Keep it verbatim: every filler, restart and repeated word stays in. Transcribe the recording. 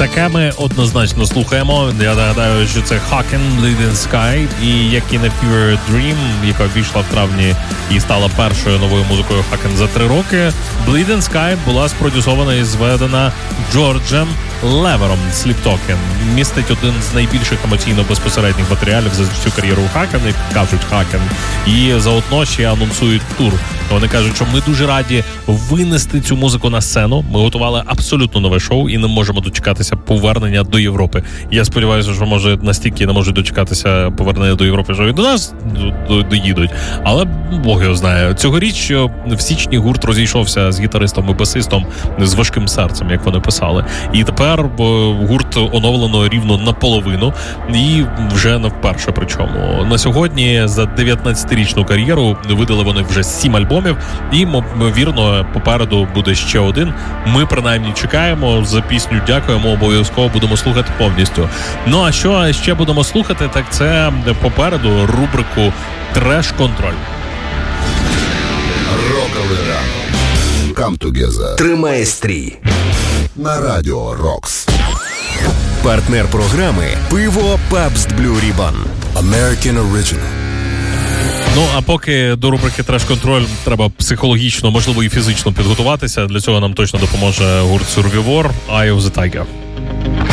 Таке ми однозначно слухаємо. Я нагадаю, що це Haken, Bleeding Sky, і як і не Fever Dream, яка вийшла в травні і стала першою новою музикою Haken за три роки. Bleeding Sky була спродюсована і зведена Джорджем Левером Sleep Token. Містить один з найбільших емоційно безпосередніх матеріалів за всю кар'єру Haken, як кажуть Haken, і заодно ще анонсують тур. Вони кажуть, що ми дуже раді винести цю музику на сцену. Ми готували абсолютно нове шоу і не можемо дочекатися повернення до Європи. Я сподіваюся, що, може, настільки не можуть дочекатися повернення до Європи, що і до нас доїдуть. Але Бог його знає. Цьогоріч в січні гурт розійшовся з гітаристом і басистом з важким серцем, як вони писали. І тепер гурт оновлено рівно наполовину. І вже не вперше причому. На сьогодні за дев'ятнадцятирічну кар'єру видали вони вже сім альбомів. І, ймовірно, попереду буде ще один. Ми, принаймні, чекаємо. За пісню дякуємо, обов'язково будемо слухати повністю. Ну, а що ще будемо слухати, так це попереду рубрику «Треш-контроль». Роковий ранок. Come together. Тримає стрій. На радіо Рокс. Партнер програми «Пиво Пабст Blue Ribbon». American Original. Ну, а поки до рубрики «Треш-контроль» треба психологічно, можливо, і фізично підготуватися. Для цього нам точно допоможе гурт Survivor «Eye of the Tiger».